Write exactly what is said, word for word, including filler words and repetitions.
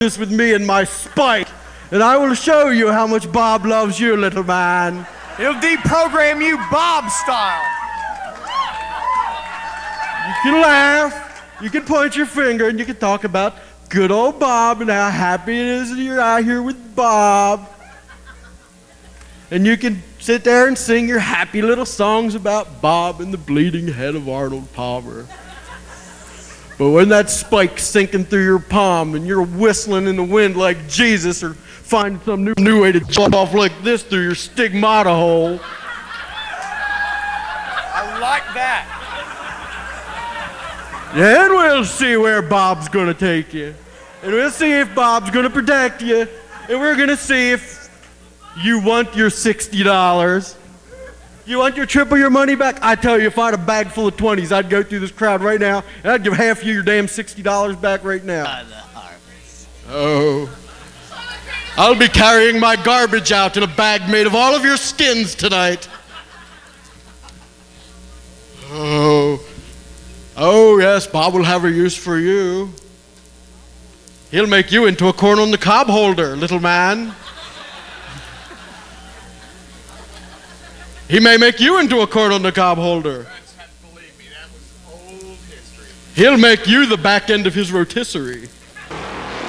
this with me and my spite, and I will show you how much Bob loves you, little man. He'll deprogram you Bob style. You can laugh, you can point your finger, and you can talk about good old Bob and how happy it is that you're out here with Bob. And you can sit there and sing your happy little songs about Bob and the bleeding head of Arnold Palmer. But when that spike's sinking through your palm and you're whistling in the wind like Jesus, or finding some new, new way to jump off like this through your stigmata hole. I like that. Yeah, and we'll see where Bob's gonna take you. And we'll see if Bob's gonna protect you. And we're gonna see if you want your sixty dollars. You want your triple your money back? I tell you, if I had a bag full of twenties, I'd go through this crowd right now, and I'd give half of you your damn sixty dollars back right now. Oh. I'll be carrying my garbage out in a bag made of all of your skins tonight. Oh. Oh, yes, Bob will have a use for you. He'll make you into a corn on the cob holder, little man. He may make you into a corn on the cob holder. Believe me, that was old history. He'll make you the back end of his rotisserie.